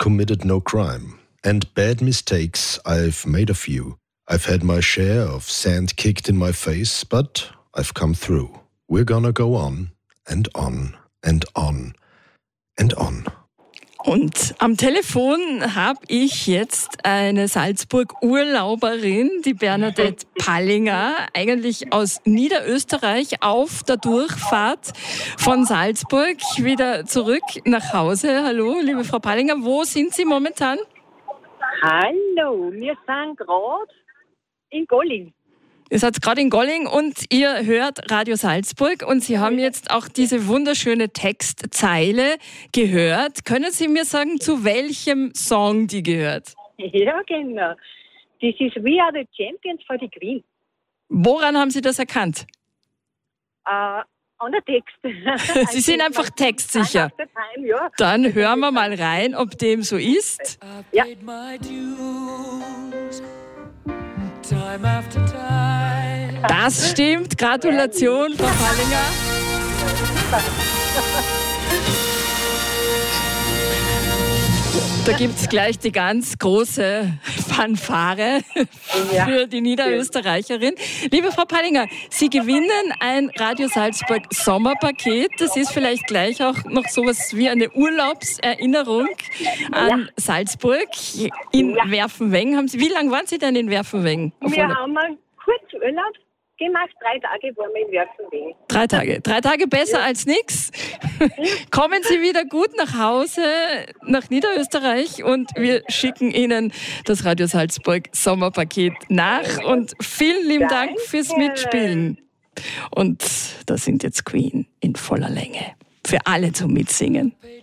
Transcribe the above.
committed no crime. And bad mistakes, I've made a few. I've had my share of sand kicked in my face, but I've come through. We're gonna go on and on and on and on. Und am Telefon habe ich jetzt eine Salzburg-Urlauberin, die Bernadette Pallinger, eigentlich aus Niederösterreich auf der Durchfahrt von Salzburg wieder zurück nach Hause. Hallo, liebe Frau Pallinger, wo sind Sie momentan? Hallo, wir sind gerade in Golling. Ihr seid gerade in Golling und ihr hört Radio Salzburg und Sie haben jetzt auch diese wunderschöne Textzeile gehört. Können Sie mir sagen, zu welchem Song die gehört? Ja, genau. Das ist We Are the Champions for the Queen. Woran haben Sie das erkannt? An der Text. Sie sind einfach textsicher. Ja. Dann hören wir mal rein, ob dem so ist. Ja. Das stimmt. Gratulation, Frau Pallinger. Da gibt es gleich die ganz große Fanfare für die Niederösterreicherin. Liebe Frau Pallinger, Sie gewinnen ein Radio Salzburg Sommerpaket. Das ist vielleicht gleich auch noch sowas wie eine Urlaubserinnerung an Salzburg in Werfenweng. Wie lange waren Sie denn in Werfenweng? Wir haben einen Kurzurlaub gemacht. 3 Tage waren wir in Werfenweng. 3 Tage. 3 Tage besser als nichts. Kommen Sie wieder gut nach Hause, nach Niederösterreich und wir schicken Ihnen das Radio Salzburg Sommerpaket nach und vielen lieben Dank fürs Mitspielen. Und da sind jetzt Queen in voller Länge. Für alle zum Mitsingen.